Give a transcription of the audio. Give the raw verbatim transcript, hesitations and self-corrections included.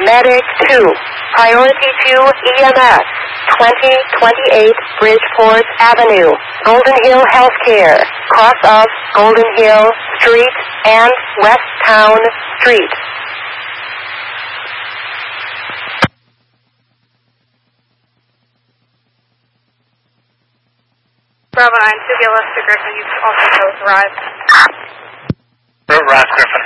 Medic two, Priority two E M S, twenty twenty-eight Bridgeport Avenue, Golden Hill Healthcare, cross of Golden Hill Street and West Town Street. Bravo nine, City Lester Griffin, you've also both arrived. Rise Griffin.